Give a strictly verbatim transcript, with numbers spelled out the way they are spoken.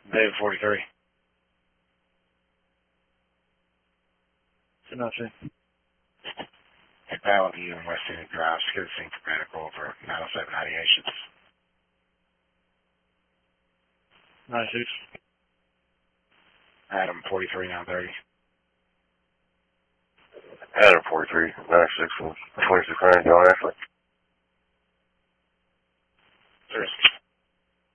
David forty-three. two nine two. Hey, Battle View and West Indian Drive, skid sync for medical over nine oh seven ninety-eight. ninety-six. Adam forty-three nine thirty. Adam forty-three ninety-six from twenty-six hundred, John Ashley.